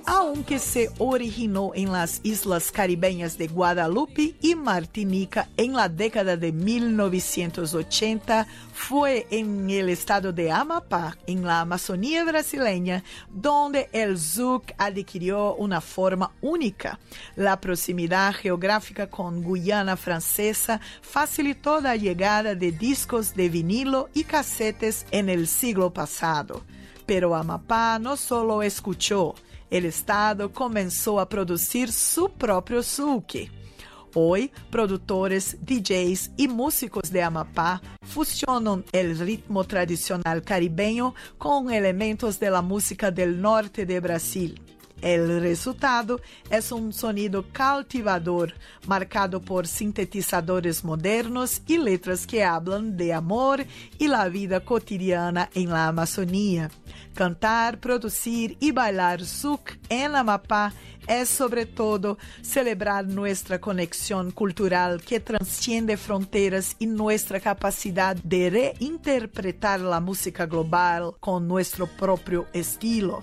aunque se originó en las islas caribeñas de Guadalupe y Martinica en la década de 1980, fue en el estado de Amapá, en la Amazonía brasileña, donde el zouk adquirió una forma única. La proximidad geográfica con Guyana Francesa facilitó la llegada de discos de vinilo y casetes en el siglo pasado. Pero Amapá no solo escuchó, el estado comenzó a producir su propio zouk. Hoy, productores, DJs y músicos de Amapá fusionan el ritmo tradicional caribeño con elementos de la música del norte de Brasil. El resultado es un sonido cautivador, marcado por sintetizadores modernos y letras que hablan de amor y la vida cotidiana en la Amazonía. Cantar, producir y bailar zouk en Amapá es sobre todo celebrar nuestra conexión cultural que trasciende fronteras y nuestra capacidad de reinterpretar la música global con nuestro propio estilo.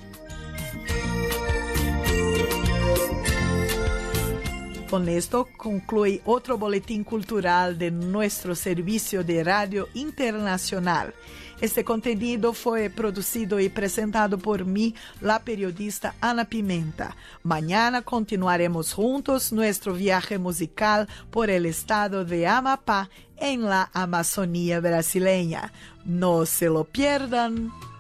Con esto concluye otro boletín cultural de nuestro servicio de radio internacional. Este contenido fue producido y presentado por mí, la periodista Ana Pimenta. Mañana continuaremos juntos nuestro viaje musical por el estado de Amapá en la Amazonía brasileña. No se lo pierdan.